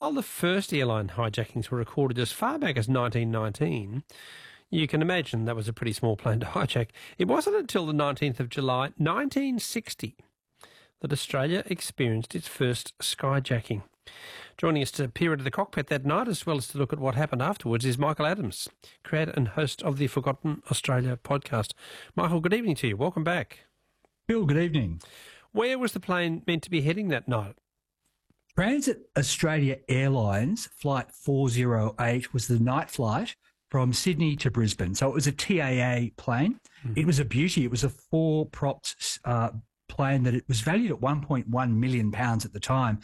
while the first airline hijackings were recorded as far back as 1919, you can imagine that was a pretty small plane to hijack. It wasn't until the 19th of July 1960 that Australia experienced its first skyjacking. Joining us to peer into the cockpit that night, as well as to look at what happened afterwards, is Michael Adams, creator and host of the Forgotten Australia podcast. Michael, good evening to you. Welcome back. Bill, good evening. Where was the plane meant to be heading that night? Transit Australia Airlines Flight 408 was the night flight from Sydney to Brisbane. So it was a TAA plane. It was a beauty. It was a four-propped plane that it was valued at £1.1 million at the time.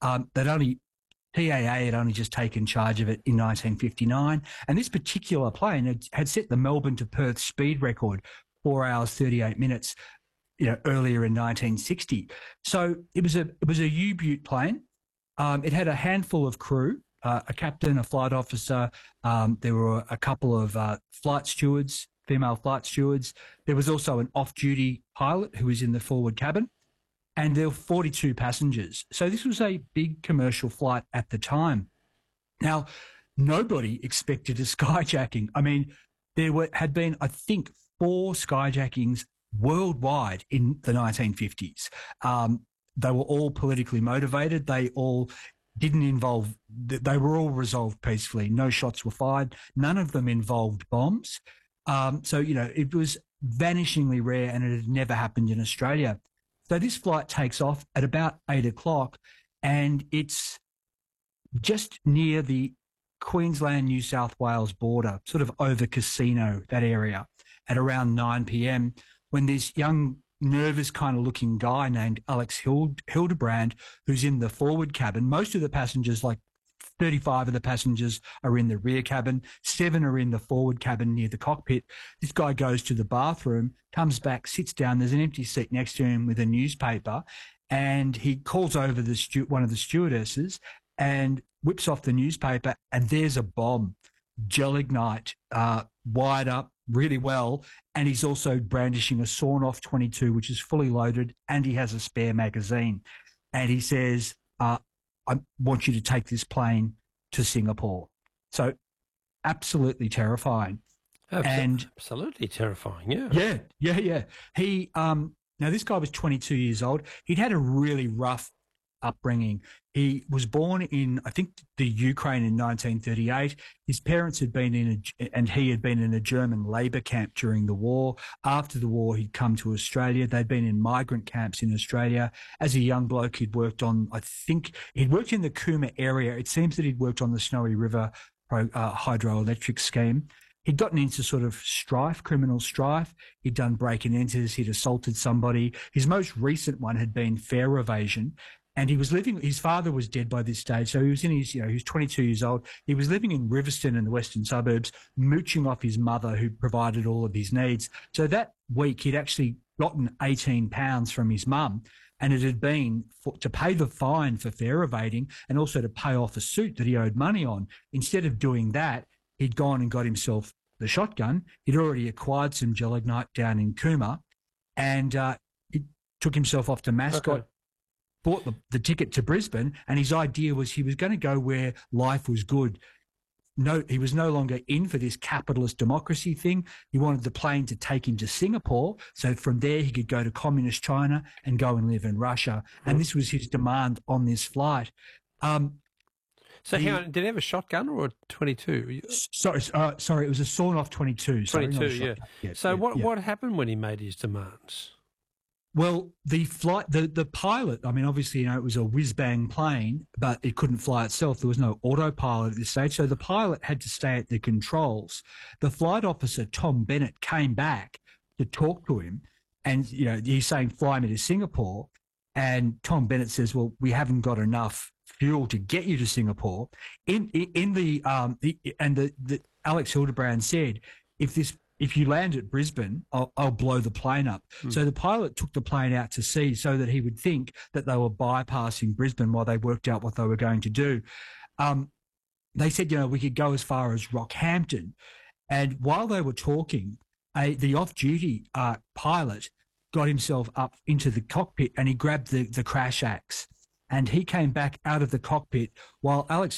TAA had only just taken charge of it in 1959. And this particular plane had set the Melbourne to Perth speed record, 4 hours, 38 minutes, earlier in 1960. So it was a U-Butte plane. It had a handful of crew, a captain, a flight officer. There were a couple of flight stewards, female flight stewards. There was also an off-duty pilot who was in the forward cabin. And there were 42 passengers. So this was a big commercial flight at the time. Now, nobody expected a skyjacking. I mean, had been, I think, 4 skyjackings worldwide in the 1950s. They were all politically motivated. They all didn't involve, they were all resolved peacefully. No shots were fired. None of them involved bombs. It was vanishingly rare and it had never happened in Australia. So this flight takes off at about 8 o'clock and it's just near the Queensland-New South Wales border, sort of over Casino, that area, at around 9 p.m. when this young, nervous kind of looking guy named Alex Hildebrand, who's in the forward cabin. Most of the passengers, like 35 of the passengers, are in the rear cabin. 7 are in the forward cabin near the cockpit. This guy goes to the bathroom, comes back, sits down. There's an empty seat next to him with a newspaper, and he calls over one of the stewardesses and whips off the newspaper, and there's a bomb, gelignite, wired up really well, and he's also brandishing a sawn-off 22, which is fully loaded, and he has a spare magazine. And he says, I want you to take this plane to Singapore. So absolutely terrifying. Absolutely terrifying, yeah. Yeah. He, now this guy was 22 years old. He'd had a really rough upbringing. He was born in, I think, the Ukraine in 1938. His parents had been and he had been in a German labor camp during the war. After the war, he'd come to Australia. They'd been in migrant camps in Australia. As a young bloke, he'd worked in the Cooma area. It seems that he'd worked on the Snowy River hydroelectric scheme. He'd gotten into sort of criminal strife. He'd done break and enters. He'd assaulted somebody. His most recent one had been fare evasion. And his father was dead by this stage. So he was he was 22 years old. He was living in Riverstone in the western suburbs, mooching off his mother who provided all of his needs. So that week he'd actually gotten £18 from his mum, and it had been to pay the fine for fare evading and also to pay off a suit that he owed money on. Instead of doing that, he'd gone and got himself the shotgun. He'd already acquired some gelignite down in Cooma, and he took himself off to Mascot. Okay. Bought the ticket to Brisbane, and his idea was he was going to go where life was good. No, he was no longer in for this capitalist democracy thing. He wanted the plane to take him to Singapore, so from there he could go to communist China and go and live in Russia. And this was his demand on this flight. So hang on, did he have a shotgun or a 22? Sorry, it was a sawn-off 22. 22, yeah. So what happened when he made his demands? Well, the pilot, I mean, obviously, it was a whiz-bang plane, but it couldn't fly itself. There was no autopilot at this stage. So the pilot had to stay at the controls. The flight officer, Tom Bennett, came back to talk to him. And, he's saying, fly me to Singapore. And Tom Bennett says, well, we haven't got enough fuel to get you to Singapore. Alex Hildebrand said, if you land at Brisbane, I'll blow the plane up. So the pilot took the plane out to sea so that he would think that they were bypassing Brisbane while they worked out what they were going to do. They said, we could go as far as Rockhampton. And while they were talking, the off-duty pilot got himself up into the cockpit and he grabbed the crash axe. And he came back out of the cockpit while Alex